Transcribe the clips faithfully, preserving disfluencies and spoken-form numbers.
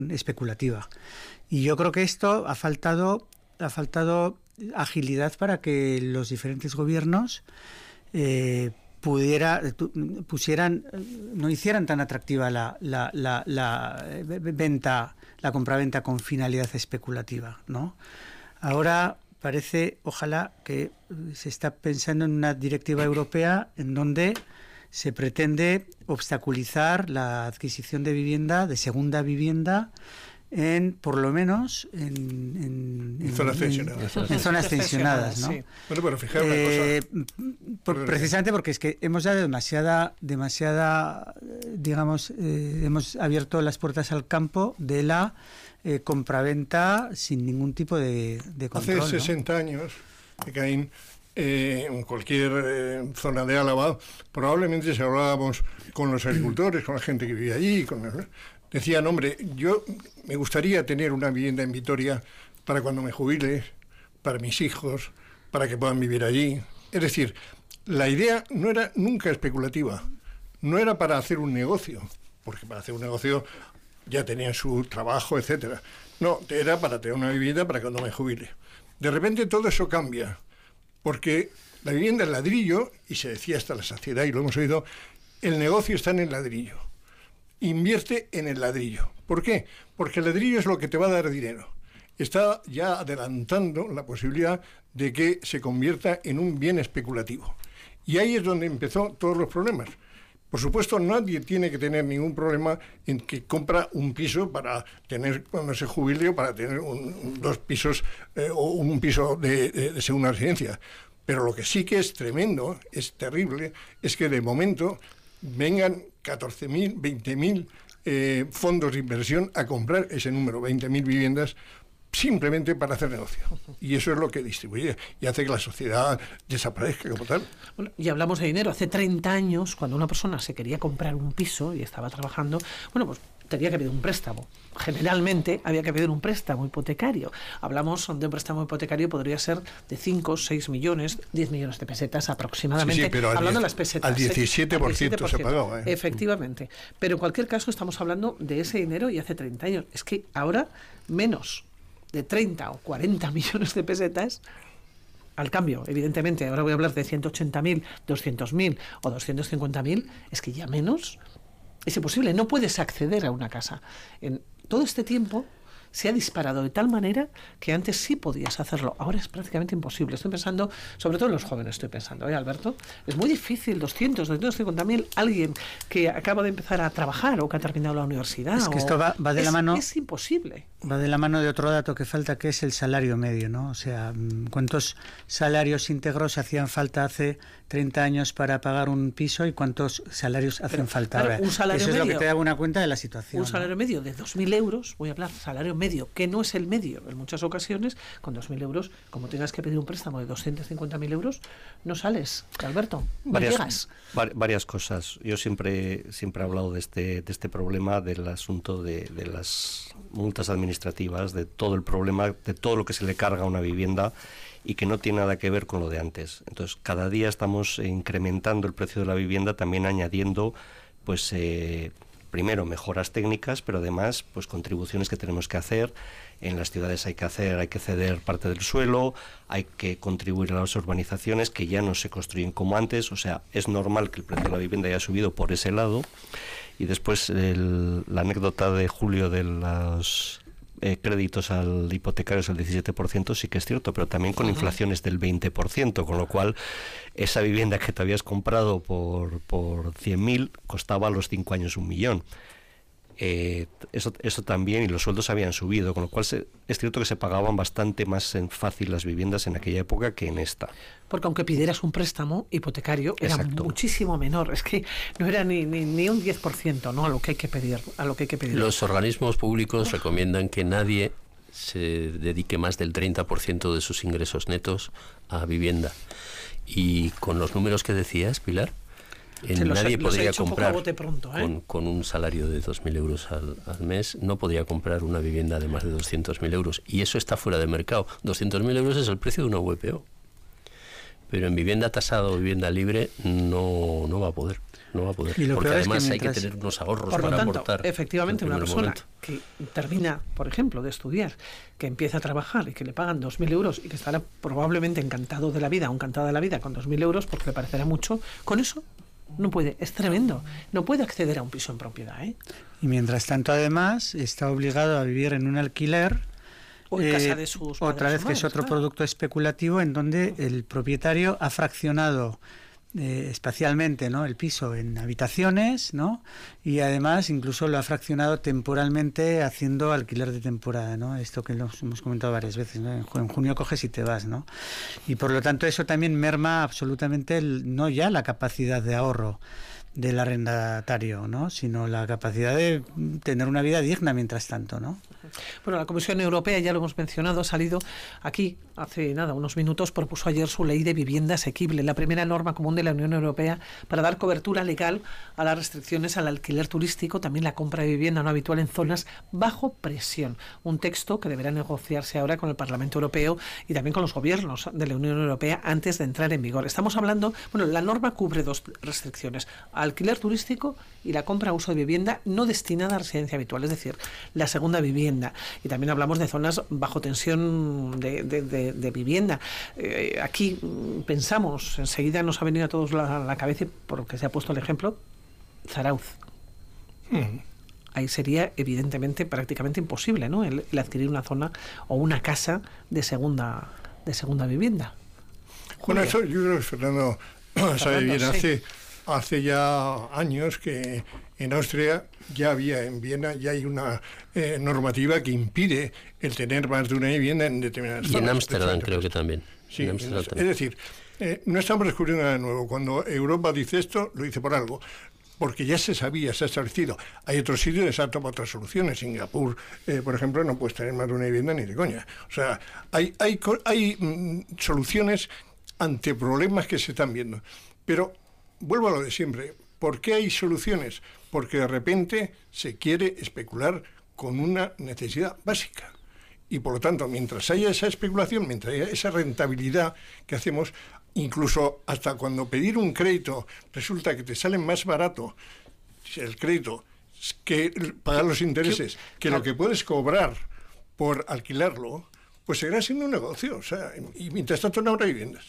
especulativa. Y yo creo que esto ha faltado, ha faltado agilidad para que los diferentes gobiernos eh, pudiera, pusieran, no hicieran tan atractiva la, la, la, la venta, la compraventa con finalidad especulativa, ¿no? Ahora parece, ojalá, que se está pensando en una directiva europea en donde se pretende obstaculizar la adquisición de vivienda, de segunda vivienda, en por lo menos en, en, en zonas tensionadas, en, en zonas tensionadas, ¿no? Sí. Bueno, pero fijaos eh, una cosa. Por, precisamente porque es que hemos dado demasiada, demasiada, digamos, eh, hemos abierto las puertas al campo de la eh, compraventa sin ningún tipo de, de control. Hace sesenta, ¿no?, años, Caín, eh, en cualquier eh, zona de Álava, probablemente si hablábamos con los agricultores, con la gente que vive allí, con el, decían, hombre, yo me gustaría tener una vivienda en Vitoria para cuando me jubile, para mis hijos, para que puedan vivir allí. Es decir, la idea no era nunca especulativa, no era para hacer un negocio, porque para hacer un negocio ya tenían su trabajo, etcétera. No, era para tener una vivienda para cuando me jubile. De repente todo eso cambia, porque la vivienda es ladrillo, y se decía hasta la saciedad, y lo hemos oído, el negocio está en el ladrillo. Invierte en el ladrillo. ¿Por qué? Porque el ladrillo es lo que te va a dar dinero. Está ya adelantando la posibilidad de que se convierta en un bien especulativo. Y ahí es donde empezó todos los problemas. Por supuesto, nadie tiene que tener ningún problema en que compra un piso para tener, cuando se jubile, o para tener un, un, dos pisos eh, o un piso de, de, de segunda residencia. Pero lo que sí que es tremendo, es terrible, es que de momento vengan catorce mil, veinte mil eh, fondos de inversión a comprar ese número, veinte mil viviendas, simplemente para hacer negocio. Y eso es lo que distribuye y hace que la sociedad desaparezca como tal. Bueno, y hablamos de dinero. Hace treinta años, cuando una persona se quería comprar un piso y estaba trabajando, bueno, pues tenía que pedir un préstamo. Generalmente había que pedir un préstamo hipotecario. Hablamos de un préstamo hipotecario, podría ser de cinco, seis millones, diez millones de pesetas aproximadamente. Sí, sí, pero hablando diez, de las pesetas. Al diecisiete por ciento, se pagaba. ¿eh? Efectivamente. Pero en cualquier caso estamos hablando de ese dinero y hace treinta años. Es que ahora menos de treinta o cuarenta millones de pesetas al cambio, evidentemente. Ahora voy a hablar de ciento ochenta mil, doscientos mil o doscientos cincuenta mil. Es que ya menos es imposible, no puedes acceder a una casa. En todo este tiempo se ha disparado de tal manera que antes sí podías hacerlo, ahora es prácticamente imposible. Estoy pensando, sobre todo en los jóvenes estoy pensando, ¿eh, Alberto? Es muy difícil, doscientos, doscientos cincuenta mil, alguien que acaba de empezar a trabajar o que ha terminado la universidad. Es que esto va, va de es, la mano... Es imposible. Va de la mano de otro dato que falta, que es el salario medio, ¿no? O sea, ¿cuántos salarios íntegros hacían falta hace treinta años para pagar un piso y cuántos salarios hacen Pero, falta claro, ahora? Un salario Eso medio, es lo que te da una cuenta de la situación. Un salario, ¿no?, medio de dos mil euros, voy a hablar salario medio, que no es el medio. En muchas ocasiones, con dos mil euros, como tengas que pedir un préstamo de doscientos cincuenta mil euros, no sales, Alberto, no varias, llegas. Var, varias cosas. Yo siempre siempre he hablado de este, de este problema, del asunto de, de las multas administrativas, de todo el problema, de todo lo que se le carga a una vivienda y que no tiene nada que ver con lo de antes. Entonces, cada día estamos incrementando el precio de la vivienda, también añadiendo, pues, eh, primero, mejoras técnicas, pero además, pues, contribuciones que tenemos que hacer. En las ciudades hay que hacer, hay que ceder parte del suelo, hay que contribuir a las urbanizaciones que ya no se construyen como antes. O sea, es normal que el precio de la vivienda haya subido por ese lado. Y después el, la anécdota de Julio de los eh, créditos al hipotecario es el diecisiete por ciento, sí que es cierto, pero también con uh-huh. inflaciones del veinte por ciento, con lo cual esa vivienda que te habías comprado por, por cien mil costaba a los cinco años un millón. Eh, eso, eso también, y los sueldos habían subido, con lo cual se, es cierto que se pagaban bastante más en fácil las viviendas en aquella época que en esta. Porque aunque pidieras un préstamo hipotecario, era Exacto. muchísimo menor, es que no era ni, ni, ni un diez por ciento, ¿no?, a lo que hay que pedir, a lo que hay que pedir. Los organismos públicos Uf. recomiendan que nadie se dedique más del treinta por ciento de sus ingresos netos a vivienda. Y con los números que decías, Pilar, En los, nadie los podría comprar pronto, ¿eh? con, con un salario de dos mil euros al, al mes, no podría comprar una vivienda de más de doscientos mil euros. Y eso está fuera de mercado. doscientos mil euros es el precio de una V P O. Pero en vivienda tasada o vivienda libre no, no va a poder. no va a poder. Y lo Porque peor es que además hay mientras- que tener unos ahorros Por lo para tanto, aportar. efectivamente, en una primer persona momento. que termina, por ejemplo, de estudiar, que empieza a trabajar y que le pagan dos mil euros y que estará probablemente encantado de la vida o encantada de la vida con dos mil euros porque le parecerá mucho, con eso no puede, es tremendo, no puede acceder a un piso en propiedad, ¿eh? Y mientras tanto, además, está obligado a vivir en un alquiler. O en eh, casa de sus padres otra o vez que es madres, otro claro. producto especulativo en donde el propietario ha fraccionado eh, espacialmente, ¿no?, el piso en habitaciones, ¿no?, y además incluso lo ha fraccionado temporalmente haciendo alquiler de temporada, ¿no?, esto que lo hemos comentado varias veces, ¿no?, en ju- en junio coges y te vas, ¿no?, y por lo tanto eso también merma absolutamente el- no ya la capacidad de ahorro del arrendatario, ¿no?, sino la capacidad de tener una vida digna mientras tanto, ¿no? Bueno, la Comisión Europea, ya lo hemos mencionado, ha salido aquí hace nada, unos minutos, propuso ayer su ley de vivienda asequible, la primera norma común de la Unión Europea para dar cobertura legal a las restricciones al alquiler turístico, también la compra de vivienda no habitual en zonas bajo presión. Un texto que deberá negociarse ahora con el Parlamento Europeo y también con los gobiernos de la Unión Europea antes de entrar en vigor. Estamos hablando, bueno, la norma cubre dos restricciones, alquiler turístico y la compra a uso de vivienda no destinada a residencia habitual, es decir, la segunda vivienda. Y también hablamos de zonas bajo tensión de, de, de, de vivienda. Eh, aquí mm, pensamos, enseguida nos ha venido a todos la, la cabeza, porque se ha puesto el ejemplo, Zarauz. Mm. Ahí sería evidentemente prácticamente imposible, ¿no?, el, el adquirir una zona o una casa de segunda de segunda vivienda. Bueno, Julio. eso yo creo que Fernando sabe Fernando, bien. sí. Hace, hace ya años que en Austria ya había, en Viena, ya hay una eh, normativa que impide el tener más de una vivienda en determinadas Y en zonas. Ámsterdam creo que también. Sí, En en- Ámsterdam es también. decir, eh, no estamos descubriendo nada nuevo. Cuando Europa dice esto, lo dice por algo, porque ya se sabía, se ha establecido. Hay otros sitios que se han tomado otras soluciones. Singapur, eh, por ejemplo, no puedes tener más de una vivienda ni de coña. O sea, hay, hay, co- hay mm, soluciones ante problemas que se están viendo. Pero vuelvo a lo de siempre. ¿Por qué hay soluciones? Porque de repente se quiere especular con una necesidad básica. Y por lo tanto, mientras haya esa especulación, mientras haya esa rentabilidad que hacemos, incluso hasta cuando pedir un crédito resulta que te sale más barato el crédito que pagar los intereses que lo que puedes cobrar por alquilarlo, pues seguirá siendo un negocio. O sea, y mientras tanto no habrá viviendas.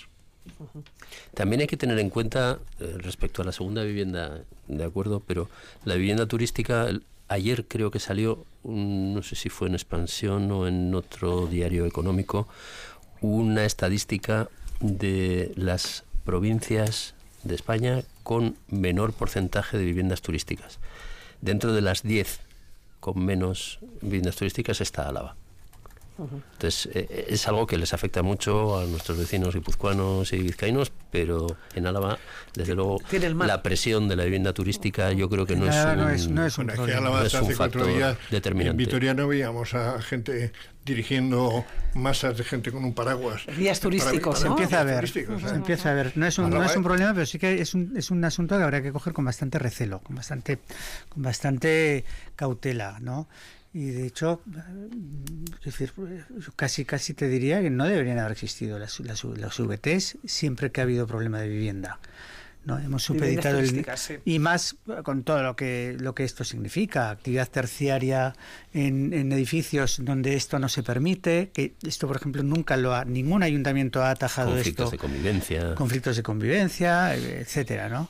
También hay que tener en cuenta, eh, respecto a la segunda vivienda, de acuerdo, pero la vivienda turística, el- ayer creo que salió, un- no sé si fue en Expansión o en otro diario económico, una estadística de las provincias de España con menor porcentaje de viviendas turísticas. Dentro de las diez con menos viviendas turísticas está Álava. Entonces, eh, es algo que les afecta mucho a nuestros vecinos guipuzcoanos y vizcaínos, pero en Álava, desde luego, Tiene el mar. la presión de la vivienda turística yo creo que no En es Álava un, no es- no es un Bueno, es que problema. Álava no es hasta un hace cuatro factor días determinante. en Vitoria no veíamos a gente dirigiendo masas de gente con un paraguas. Guías turísticos, Se ¿no? empieza a ver, Turísticos, se ¿eh? empieza a ver. No es un, no Álava, es un ¿eh? problema, pero sí que es un, es un asunto que habrá que coger con bastante recelo, con bastante, con bastante cautela, ¿no? Y de hecho, es decir, casi casi te diría que no deberían haber existido las, las, las V Ts siempre que ha habido problema de vivienda. ¿No? Hemos Viviendas supeditado el, turísticas, sí. y más con todo lo que lo que esto significa, actividad terciaria en, en edificios donde esto no se permite, que esto por ejemplo nunca lo ha, ningún ayuntamiento ha atajado conflictos esto, de convivencia. conflictos de convivencia, etcétera, ¿no?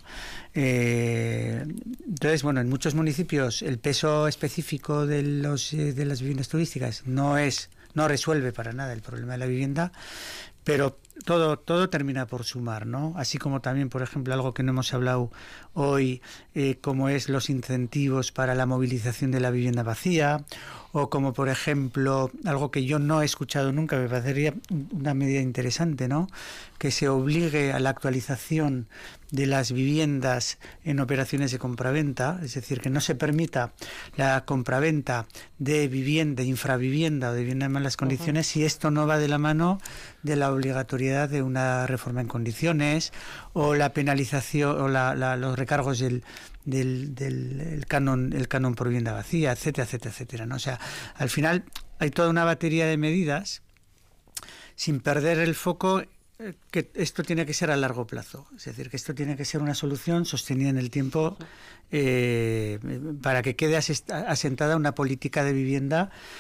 Eh, entonces, bueno, en muchos municipios el peso específico de los eh, de las viviendas turísticas no es no resuelve para nada el problema de la vivienda, pero todo todo termina por sumar, ¿no? Así como también, por ejemplo, algo que no hemos hablado hoy, eh, como es los incentivos para la movilización de la vivienda vacía, o como, por ejemplo, algo que yo no he escuchado nunca, me parecería una medida interesante, ¿no? Que se obligue a la actualización de las viviendas en operaciones de compraventa, es decir, que no se permita la compraventa de vivienda, de infravivienda o de vivienda en malas condiciones, uh-huh. si esto no va de la mano de la obligatoriedad de una reforma en condiciones o la penalización o la, la, los recargos del del, del el canon el canon por vivienda vacía, etcétera, etcétera, etcétera, ¿no? O sea, al final hay toda una batería de medidas sin perder el foco que esto tiene que ser a largo plazo, es decir, que esto tiene que ser una solución sostenida en el tiempo, eh, para que quede asentada una política de vivienda